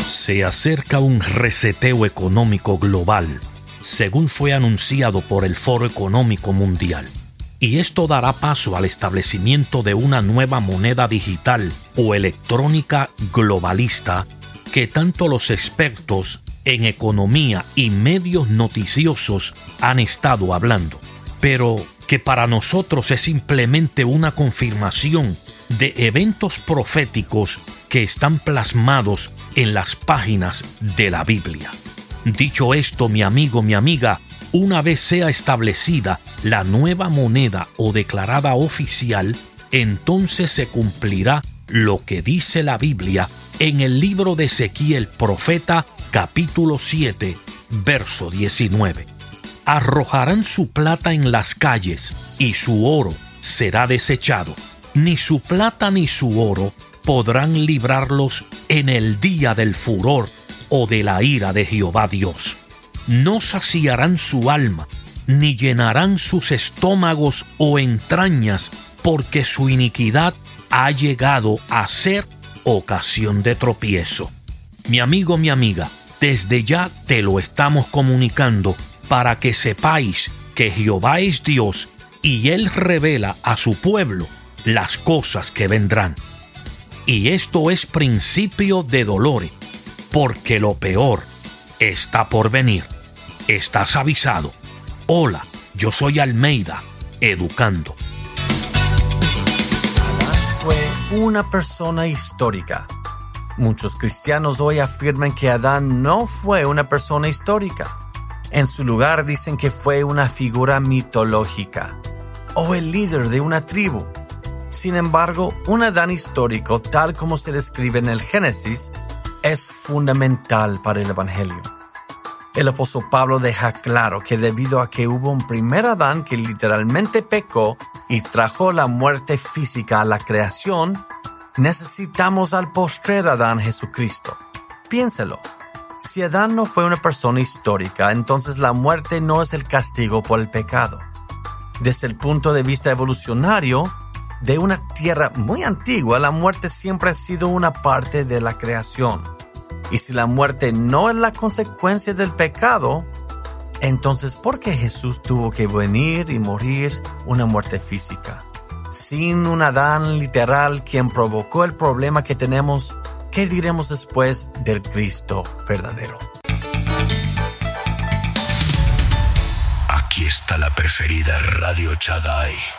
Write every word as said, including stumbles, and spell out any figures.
Se acerca un reseteo económico global, según fue anunciado por el Foro Económico Mundial. Y esto dará paso al establecimiento de una nueva moneda digital o electrónica globalista que tanto los expertos en economía y medios noticiosos han estado hablando, pero que para nosotros es simplemente una confirmación de eventos proféticos que están plasmados en las páginas de la Biblia. Dicho esto, mi amigo, mi amiga, una vez sea establecida la nueva moneda o declarada oficial, entonces se cumplirá lo que dice la Biblia en el libro de Ezequiel, profeta, capítulo siete, verso diecinueve. Arrojarán su plata en las calles y su oro será desechado. Ni su plata ni su oro podrán librarlos en el día del furor o de la ira de Jehová Dios. No saciarán su alma, ni llenarán sus estómagos o entrañas, porque su iniquidad ha llegado a ser ocasión de tropiezo. Mi amigo, mi amiga, desde ya te lo estamos comunicando para que sepáis que Jehová es Dios y Él revela a su pueblo las cosas que vendrán. Y esto es principio de dolores, porque lo peor está por venir. Estás avisado. Hola, yo soy Almeida, educando. Adán fue una persona histórica. Muchos cristianos hoy afirman que Adán no fue una persona histórica. En su lugar dicen que fue una figura mitológica o el líder de una tribu. Sin embargo, un Adán histórico, tal como se describe en el Génesis, es fundamental para el Evangelio. El apóstol Pablo deja claro que debido a que hubo un primer Adán que literalmente pecó y trajo la muerte física a la creación, necesitamos al postrer Adán, Jesucristo. Piénselo. Si Adán no fue una persona histórica, entonces la muerte no es el castigo por el pecado. Desde el punto de vista evolucionario, de una tierra muy antigua, la muerte siempre ha sido una parte de la creación. Y si la muerte no es la consecuencia del pecado, entonces ¿por qué Jesús tuvo que venir y morir una muerte física? Sin un Adán literal quien provocó el problema que tenemos, ¿qué diremos después del Cristo verdadero? Aquí está la preferida Radio Shaddai.